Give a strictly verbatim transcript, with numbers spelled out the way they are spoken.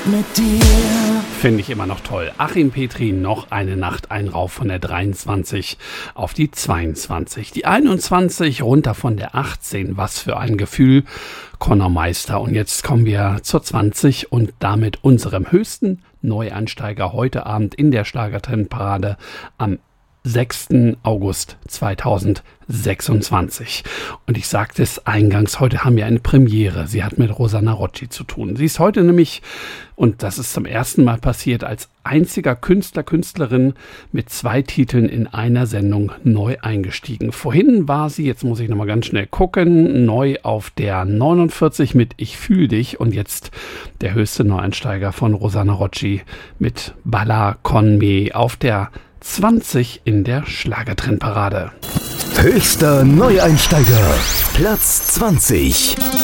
Mit dir. Finde ich immer noch toll. Achim Petri, noch eine Nacht, ein rauf von der dreiundzwanzig auf die zweiundzwanzig. Die einundzwanzig runter von der achtzehn. Was für ein Gefühl. Conor Meister. Und jetzt kommen wir zur zwanzig und damit unserem höchsten Neueinsteiger heute Abend in der Schlagertrendparade am sechsten August zweitausendsechsundzwanzig. Und ich sagte es eingangs, heute haben wir eine Premiere. Sie hat mit Rosanna Rocci zu tun. Sie ist heute nämlich, und das ist zum ersten Mal passiert, als einziger Künstler, Künstlerin mit zwei Titeln in einer Sendung neu eingestiegen. Vorhin war sie, jetzt muss ich nochmal ganz schnell gucken, neu auf der neunundvierzig mit Ich fühl dich und jetzt der höchste Neueinsteiger von Rosanna Rocci mit Balla con me auf der zwanzig in der Schlagertrendparade. Höchster Neueinsteiger, Platz zwanzig.